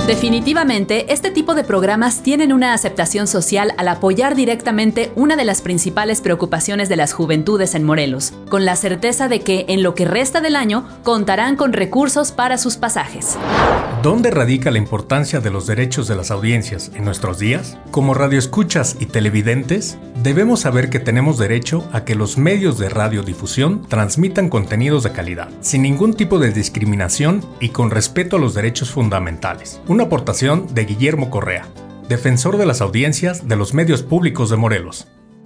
Definitivamente, este tipo de programas tienen una aceptación social al apoyar directamente una de las principales preocupaciones de las juventudes en Morelos, con la certeza de que en lo que resta del año contarán con recursos para sus pasajes. ¿Dónde radica la importancia de los derechos de las audiencias en nuestros días? Como radioescuchas y televidentes, debemos saber que tenemos derecho a que los medios de radiodifusión transmitan contenidos de calidad, sin ningún tipo de discriminación y con respeto a los derechos fundamentales. Una aportación de Guillermo Correa, defensor de las audiencias de los medios públicos de Morelos.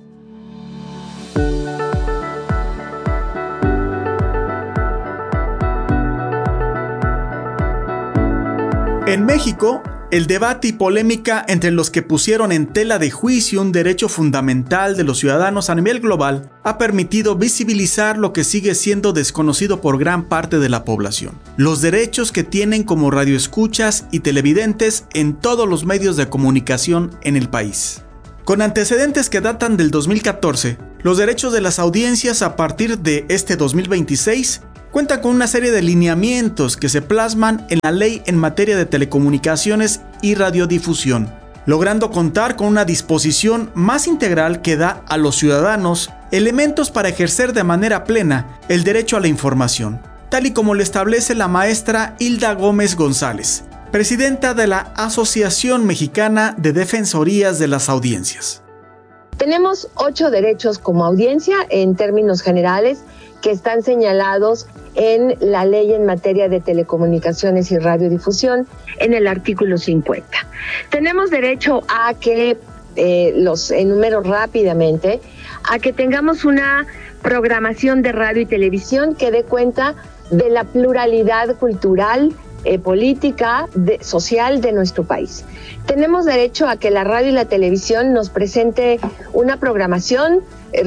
En México, el debate y polémica entre los que pusieron en tela de juicio un derecho fundamental de los ciudadanos a nivel global ha permitido visibilizar lo que sigue siendo desconocido por gran parte de la población: los derechos que tienen como radioescuchas y televidentes en todos los medios de comunicación en el país. Con antecedentes que datan del 2014, los derechos de las audiencias a partir de este 2026 cuentan con una serie de lineamientos que se plasman en la Ley en materia de telecomunicaciones y radiodifusión, logrando contar con una disposición más integral que da a los ciudadanos elementos para ejercer de manera plena el derecho a la información, tal y como lo establece la maestra Hilda Gómez González, presidenta de la Asociación Mexicana de Defensorías de las Audiencias. Tenemos 8 derechos como audiencia en términos generales que están señalados en la Ley en materia de telecomunicaciones y radiodifusión en el artículo 50. Tenemos derecho a que, los enumero rápidamente, a que tengamos una programación de radio y televisión que dé cuenta de la pluralidad cultural, política, social de nuestro país. Tenemos derecho a que la radio y la televisión nos presente una programación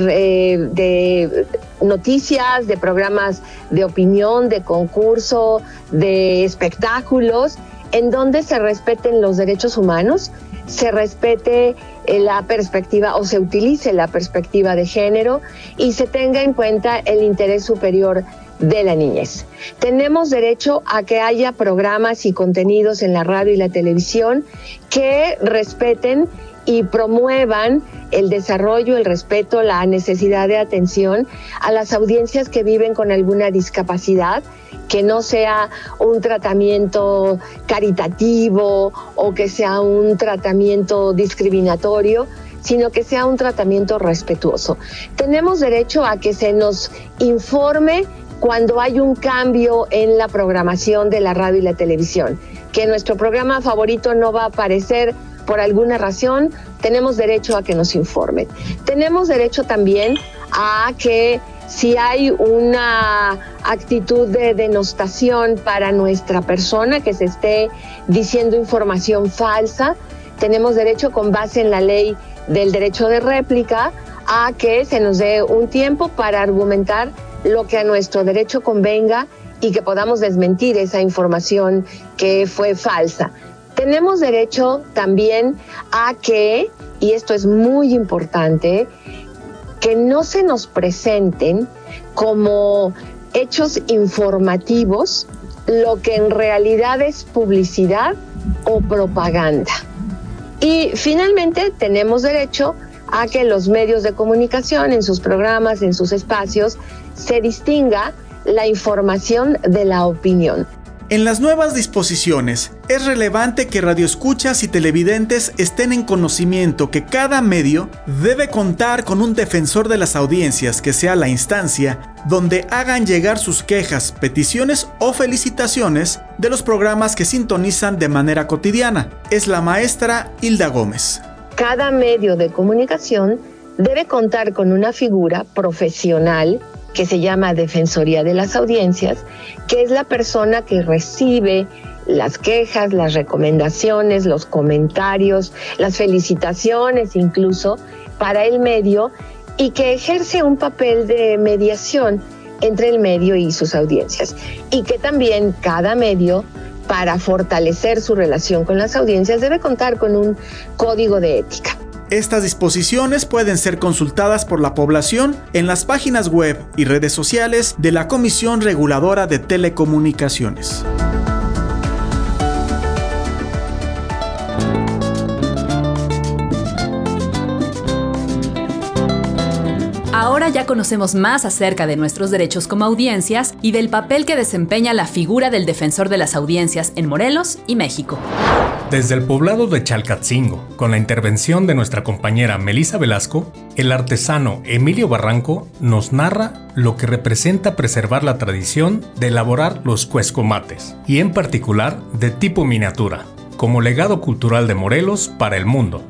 de noticias, de programas de opinión, de concurso, de espectáculos, en donde se respeten los derechos humanos, se respete la perspectiva o se utilice la perspectiva de género y se tenga en cuenta el interés superior de la niñez. Tenemos derecho a que haya programas y contenidos en la radio y la televisión que respeten y promuevan el desarrollo, el respeto, la necesidad de atención a las audiencias que viven con alguna discapacidad, que no sea un tratamiento caritativo o que sea un tratamiento discriminatorio, sino que sea un tratamiento respetuoso. Tenemos derecho a que se nos informe cuando hay un cambio en la programación de la radio y la televisión, que nuestro programa favorito no va a aparecer por alguna razón, tenemos derecho a que nos informen. Tenemos derecho también a que si hay una actitud de denostación para nuestra persona, que se esté diciendo información falsa, tenemos derecho, con base en la ley del derecho de réplica, a que se nos dé un tiempo para argumentar lo que a nuestro derecho convenga y que podamos desmentir esa información que fue falsa. Tenemos derecho también a que, y esto es muy importante, que no se nos presenten como hechos informativos lo que en realidad es publicidad o propaganda. Y finalmente tenemos derecho a que los medios de comunicación, en sus programas, en sus espacios, se distinga la información de la opinión. En las nuevas disposiciones, es relevante que radioescuchas y televidentes estén en conocimiento que cada medio debe contar con un defensor de las audiencias que sea la instancia donde hagan llegar sus quejas, peticiones o felicitaciones de los programas que sintonizan de manera cotidiana. Es la maestra Hilda Gómez. Cada medio de comunicación debe contar con una figura profesional que se llama Defensoría de las Audiencias, que es la persona que recibe las quejas, las recomendaciones, los comentarios, las felicitaciones incluso para el medio, y que ejerce un papel de mediación entre el medio y sus audiencias. Y que también cada medio, para fortalecer su relación con las audiencias, debe contar con un código de ética. Estas disposiciones pueden ser consultadas por la población en las páginas web y redes sociales de la Comisión Reguladora de Telecomunicaciones. Ahora ya conocemos más acerca de nuestros derechos como audiencias y del papel que desempeña la figura del defensor de las audiencias en Morelos y México. Desde el poblado de Chalcatzingo, con la intervención de nuestra compañera Melissa Velasco, el artesano Emilio Barranco nos narra lo que representa preservar la tradición de elaborar los cuescomates, y en particular de tipo miniatura, como legado cultural de Morelos para el mundo.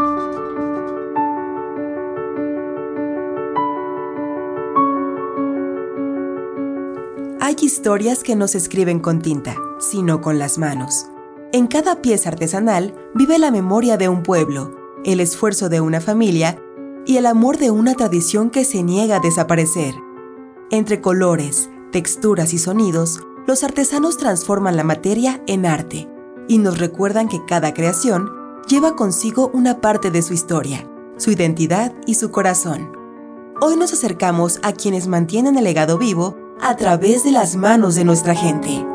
Hay historias que no se escriben con tinta, sino con las manos. En cada pieza artesanal vive la memoria de un pueblo, el esfuerzo de una familia y el amor de una tradición que se niega a desaparecer. Entre colores, texturas y sonidos, los artesanos transforman la materia en arte y nos recuerdan que cada creación lleva consigo una parte de su historia, su identidad y su corazón. Hoy nos acercamos a quienes mantienen el legado vivo a través de las manos de nuestra gente.